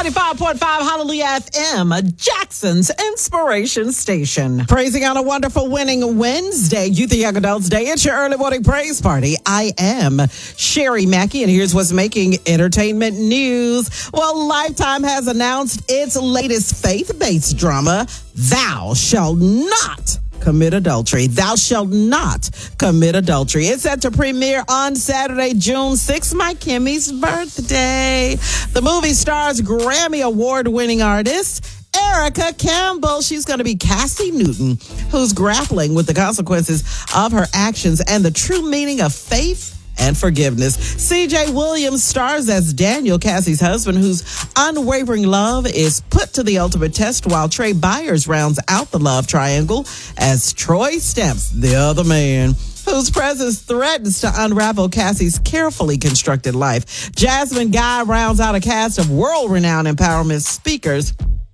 95.5 Hallelujah FM, Jackson's Inspiration Station. Praising on a wonderful winning Wednesday, Youth and Young Adults Day. It's your early morning praise party. I am Sherry Mackey, and here's what's making entertainment news. Well, Lifetime has announced its latest faith-based drama, Thou Shalt Not Commit Adultery. Thou Shalt Not Commit Adultery. It's set to premiere on Saturday, June 6th, my Kimmy's birthday. The movie stars Grammy Award-winning artist Erica Campbell. She's going to be Cassie Newton, who's grappling with the consequences of her actions and the true meaning of faith and forgiveness. C.J. Williams stars as Daniel, Cassie's husband, whose unwavering love is put to the ultimate test, while Trey Byers rounds out the love triangle as Troy Stamps, the other man, whose presence threatens to unravel Cassie's carefully constructed life. Jasmine Guy rounds out a cast of world-renowned empowerment speakers.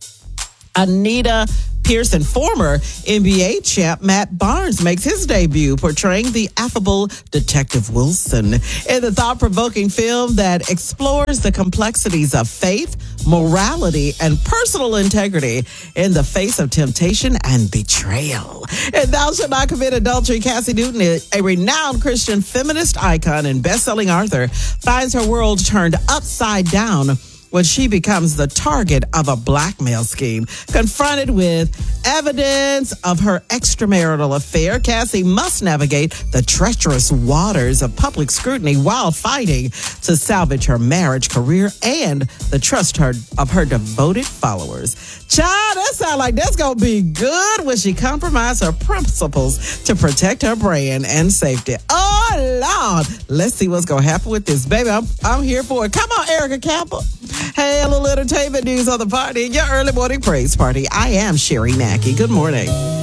Anita Pearson, former NBA champ Matt Barnes, makes his debut portraying the affable Detective Wilson in the thought-provoking film that explores the complexities of faith, morality, and personal integrity in the face of temptation and betrayal. And Thou Shalt Not Commit Adultery, Cassie Newton, a renowned Christian feminist icon and best-selling author, finds her world turned upside down when she becomes the target of a blackmail scheme. Confronted with evidence of her extramarital affair, Cassie must navigate the treacherous waters of public scrutiny while fighting to salvage her marriage, career, and the trust of her devoted followers. Child, that sounds like that's going to be good when she compromises her principles to protect her brand and safety. Oh, Lord. Let's see what's going to happen with this. Baby, I'm here for it. Come on, Erica Campbell. Hey, a little entertainment news on the party. Your early morning praise party. I am Sherry Mackey. Good morning.